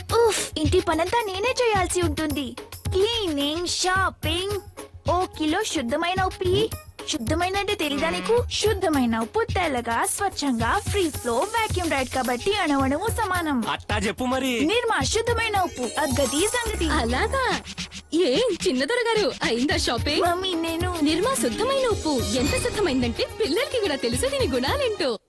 ఉఫ్, ఇంటి పనంతా నేనే చేయాల్సి ఉంటుంది. Cleaning, shopping. ఓ కిలో శుద్ధమైన ఉప్పు ఇయ్యి. శుద్ధమైన అంటే తెలీదా నీకు? శుద్ధమైన ఉప్పు తెల్లగా స్వచ్ఛంగా ఫ్రీ ఫ్లో వాక్యూమ్ రైడ్ కాబట్టి అణువణువు సమానం. అట్టా చెప్పు మరి. నిర్మా శుద్ధమైన ఉప్పు, అగ్గది సంగతి. అలాగా? ఏం చిన్నదొర గారు అయిందా షాపింగ్? మమ్మీ నేను నిర్మా శుద్ధమైన ఉప్పు ఎంత శుద్ధమైందంటే పిల్లలకి కూడా తెలుసు దీని గుణాలేంటో.